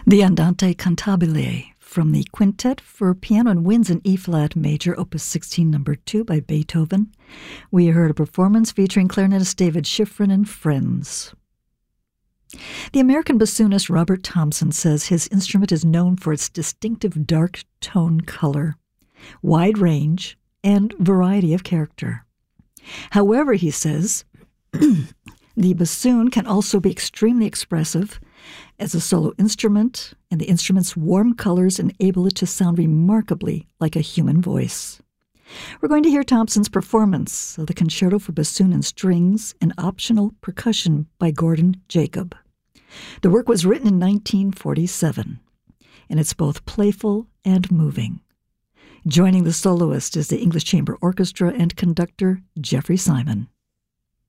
The Andante Cantabile from the Quintet for Piano and Winds in E-flat major, Opus 16, number 2 by Beethoven. We heard a performance featuring clarinetist David Schifrin and friends. The American bassoonist Robert Thompson says his instrument is known for its distinctive dark tone color, wide range, and variety of character. However, he says, the bassoon can also be extremely expressive as a solo instrument, and the instrument's warm colors enable it to sound remarkably like a human voice. We're going to hear Thompson's performance of the Concerto for Bassoon and Strings and optional percussion by Gordon Jacob. The work was written in 1947, and it's both playful and moving. Joining the soloist is the English Chamber Orchestra and conductor Jeffrey Simon.